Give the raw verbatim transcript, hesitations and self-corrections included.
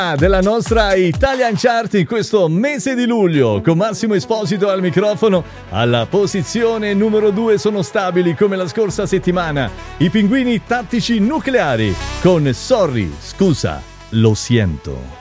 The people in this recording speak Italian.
della nostra Italian Chart in questo mese di luglio, con Massimo Esposito al microfono. Alla posizione numero due sono stabili come la scorsa settimana i Pinguini Tattici Nucleari con Sorry, scusa, lo siento.